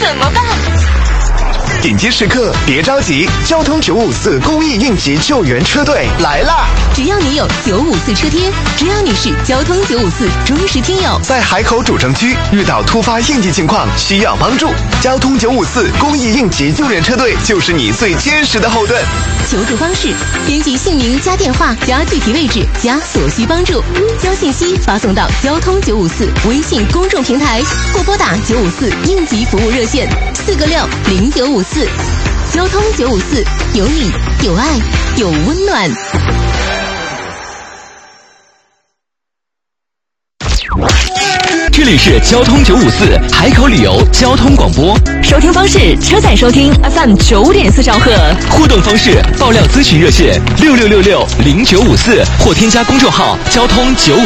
怎么办？ 紧急时刻别着急，交通954公益应急救援车队来啦！ 只要你有954车贴，只要你是交通954忠实听友， 在海口主城区遇到突发应急情况需要帮助，交通954公益应急救援车队就是你最坚实的后盾。 求助方式：编辑姓名加电话加具体位置加所需帮助，将信息发送到交通954微信公众平台，或拨打954应急服务热线4个60954。交通954，有你，有爱，有温暖。 这里是交通954海口旅游交通广播， 收听方式：车载收听 FM 9.4兆赫。 互动方式：爆料咨询热线66660954，或添加公众号交通954。